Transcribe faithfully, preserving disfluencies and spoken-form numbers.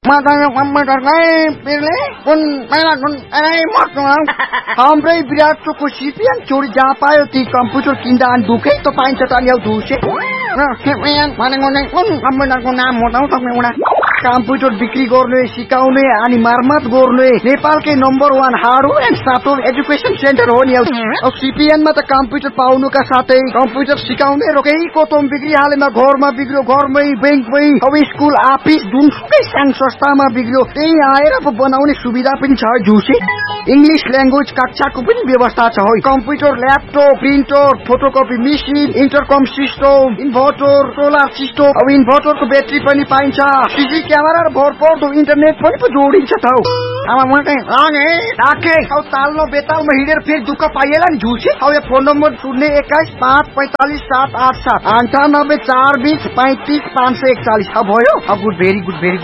Matanya komputer kai pilih pun mana pun ai maknam. Hamrai virat को CPN चोरी जहाँ पायो ती कम्प्युटर किन्दा अनि दुखे त पाइन्छ त अनि दुसे र सीपीएन भनेको नै कुन कम्प्युटरको नाम बताउ सक्ने उडा कम्प्युटर बिक्री गर्ने सिकाउने अनि मर्मत गर्ने नेपालकै number one hardware and software education centre हो नि अब सीपीएन मा त कम्प्युटर पाउनुका साथै कम्प्युटर सिकाउने र केही कोतम बिक्री हालेमा घरमा बिग्रियो घरमै बैंकमै अब स्कुल अफिस जुनसुकै संघ संस्थामा बिग्रियो त्यही आएर बनाउने सुविधा पनि छ जुसे इंग्लिश ल्याङ्ग्वेज कक्षाको पनि व्यवस्था छ हो computer laptop printer photocopy machine इन्टरकम system inverter solar system अब इन्भर्टरको ब्याट्री पनि पाइन्छ सीसी क्यामेरा र भरपर्दो इन्टरनेट पनि पो जोडिन्छ त आमा म चाहिँ रागे राखे अब ताल्नो बेतालमा हिँडेर फेरि दुःख पाइएला नि झुसे अब यो फोन नम्बर शून्य एक्काइस पाँच पैंतालीस सात आठ सात अन्ठानब्बे चार बीस पैंतीस पाँच सय एकचालीस अब भयो अब गुड भेरी गुड भेरी